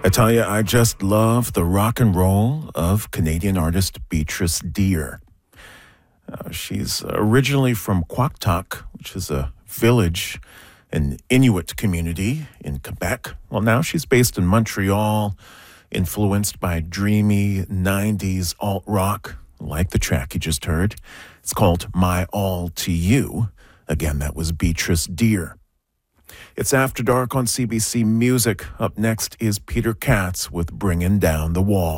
I tell you, I just love the rock and roll of Canadian artist Beatrice Deer. She's originally from Quaqtuck, which is a village, an Inuit community in Quebec. Well, now she's based in Montreal, influenced by dreamy 90s alt-rock, like the track you just heard. It's called My All to You. Again, that was Beatrice Deer. It's After Dark on CBC Music. Up next is Peter Katz with Bringing Down the Wall.